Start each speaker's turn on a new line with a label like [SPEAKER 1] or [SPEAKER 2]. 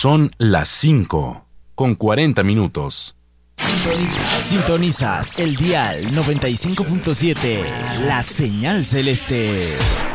[SPEAKER 1] Son las 5:40.
[SPEAKER 2] Sintonizas el dial 95.7, la señal celeste.